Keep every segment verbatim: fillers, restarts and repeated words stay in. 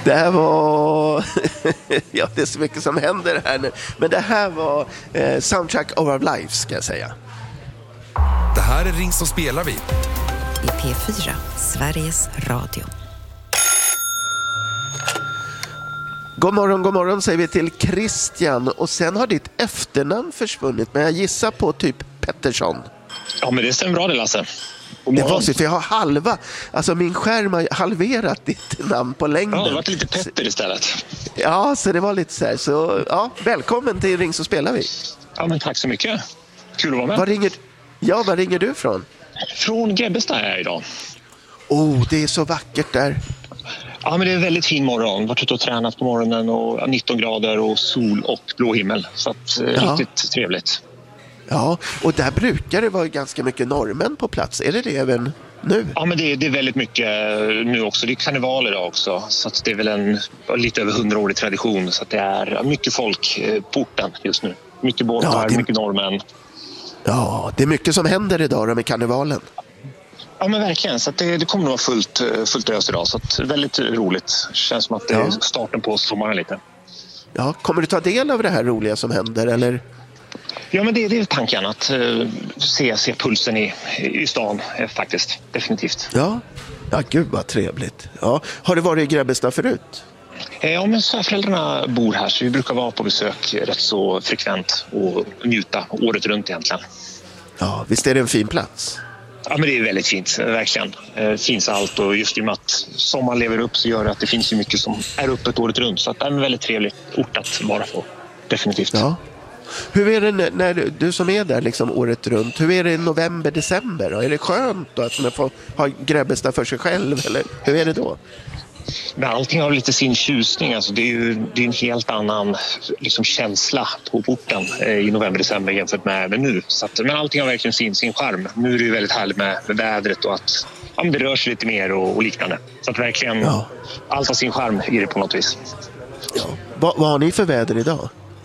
Det här var... ja, det är så mycket som händer här nu. Men det här var eh, Soundtrack of Our Lives, ska jag säga. Det här är Ring så spelar vi. I P fyra, Sveriges Radio. God morgon, god morgon säger vi till Christian. Och sen har ditt efternamn försvunnit. Men jag gissar på typ Pettersson. Ja, men det stämmer bra det, Lasse. Det var så, för jag har halva, alltså min skärm har halverat ditt namn på längden. Ja, det var lite Petter istället. Ja, så det var lite så här. Så ja, välkommen till Ring så spelar vi. Ja, men tack så mycket. Kul att vara med. Var ringer, ja, var ringer du från? Från Grebbestad är jag idag. Oh, det är så vackert där. Ja, men det är en väldigt fin morgon. Varit ute och tränat på morgonen och nitton grader och sol och blå himmel. Så att, eh, ja. Riktigt trevligt. Ja, och där brukar det vara ganska mycket norrmän på plats. Är det det även nu? Ja, men det är, det är väldigt mycket nu också. Det är karneval idag också. Så att det är väl en lite över hundraårig tradition. Så att det är mycket folk på orten just nu. Mycket båtar, ja, det... mycket norrmän. Ja, det är mycket som händer idag då med karnevalen. Ja, men verkligen. Så att det, det kommer att vara fullt, fullt ös idag. Så att väldigt roligt. Känns som att det är ja. starten på sommaren lite. Ja, kommer du ta del av det här roliga som händer, eller? Ja, men det, det är tanken att uh, se, se pulsen i, i stan eh, faktiskt, definitivt. Ja, ja gud vad trevligt. Ja. Har du varit i Grebbestad förut? Eh, ja, men svärföräldrarna bor här så vi brukar vara på besök rätt så frekvent och njuta året runt egentligen. Ja, visst är det en fin plats? Ja, men det är väldigt fint, verkligen. Det finns allt och just i och med att sommaren lever upp så gör det att det finns ju mycket som är öppet året runt. Så att det är en väldigt trevlig ort att vara på, definitivt. Ja. Hur är det när du, du som är där liksom året runt, hur är det i november, december? Då? Är det skönt då att man får ha Grebbestad för sig själv, eller hur är det då? Men allting har lite sin tjusning. Alltså det är ju det är en helt annan liksom, känsla på porten eh, i november, december jämfört med, med nu. Så att, men allting har verkligen sin, sin charm. Nu är det ju väldigt härligt med, med vädret och att ja, men det rör sig lite mer och, och liknande. Så att verkligen ja. allt har sin charm i det på något vis. Ja. Va, vad har ni för väder idag?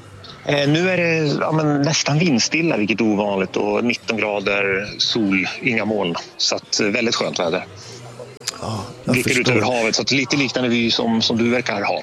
Eh, nu är det ja, men nästan vindstilla, vilket är ovanligt. Och nitton grader, sol, inga moln. Så att, väldigt skönt väder. Ja, blickar ut över havet, så att lite liknande vy som, som du verkar ha.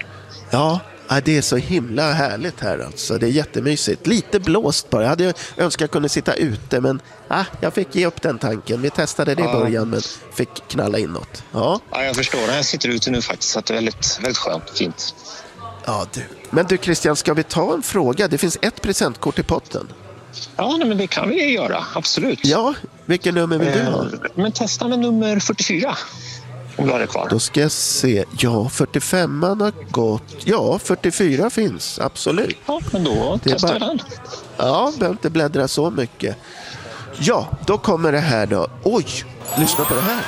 Ja, det är så himla härligt här alltså. Det är jättemysigt. Lite blåst bara. Jag hade önskat att jag kunde sitta ute, men ah, jag fick ge upp den tanken. Vi testade det i ja. början, men fick knalla inåt. Ja, ja jag förstår. Jag sitter ute nu faktiskt, så att det är väldigt, väldigt skönt, fint. Ja, du. Men du Christian, ska vi ta en fråga? Det finns ett presentkort i potten. Ja, nej, men det kan vi göra, absolut. Ja, vilken nummer vill du ha? Eh, men testa med nummer fyrtiofyra, om du har det kvar. Då ska jag se. Ja, fyrtiofem har gått. Ja, fyrtiofyra finns, absolut. Ja, men då det testar bara... vi den. Ja, behöver inte bläddra så mycket. Ja, då kommer det här då. Oj, lyssna på det här.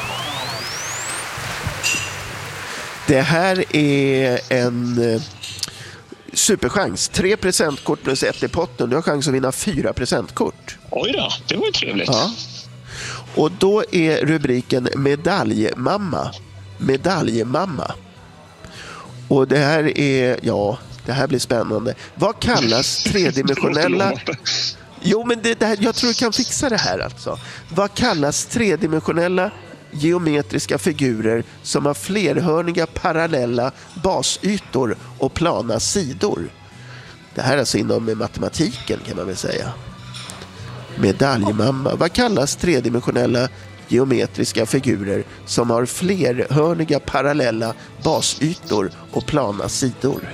Det här är en... Eh, superchans. Tre presentkort plus ett i potten. Du har chans att vinna fyra presentkort. Oj då, det var ju trevligt. Ja. Och då är rubriken Medaljmamma. Medaljmamma. Och det här är, ja, det här blir spännande. Vad kallas tredimensionella... Jo, men det, det här, jag tror du kan fixa det här alltså. Vad kallas tredimensionella geometriska figurer som har flerhörniga parallella basytor och plana sidor? Det här är alltså inom matematiken, kan man väl säga. Medaljmamma. Vad kallas tredimensionella geometriska figurer som har flerhörniga parallella basytor och plana sidor?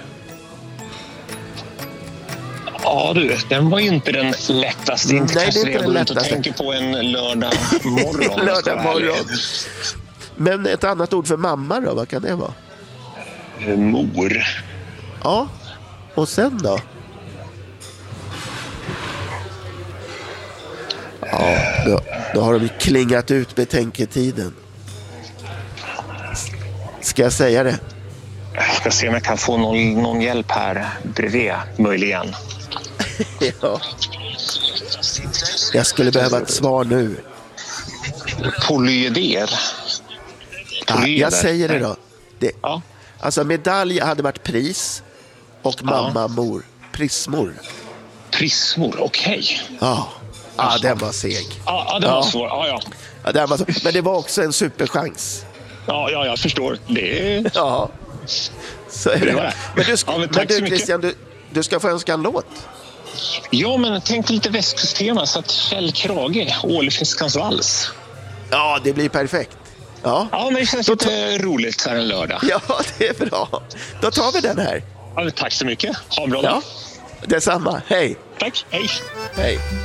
Ja du, den var ju inte den lättaste. Inte Nej, det är inte den lättaste. lättaste. Jag tänker på en lördag morgon. lördag morgon. Men ett annat ord för mamma då, vad kan det vara? Mor. Ja, och sen då? Ja, då, då har de klingat ut betänketiden. Ska jag säga det? Jag ska se om jag kan få någon, någon hjälp här bredvid, möjligen. Ja. Jag skulle behöva ett svar nu. Polyeder. Ja, jag säger det då. Det, ja. Alltså medalj hade varit pris och mamma ja. mor. Prismor. Prismor, okej. Okay. Ja. Ja, den var seg. Ja, ja den var ja. svår. Ja, ja. Ja, den var så. Men det var också en superchans. Ja, ja, jag förstår. Det är... Ja. Så är Det det. var det. Men du, ska, Ja, men men tack du så mycket. Christian, du, du ska få önska en låt. Ja, men tänk lite västkustema så att Kjell Krage, Ålefiskans vals. Ja, det blir perfekt. Ja, Ja, men det känns Då lite roligt här en lördag. ja det är bra. Då tar vi den här. Ja, men tack så mycket. Ha en bra Ja, dag. detsamma. Hej. Tack, hej. Hej.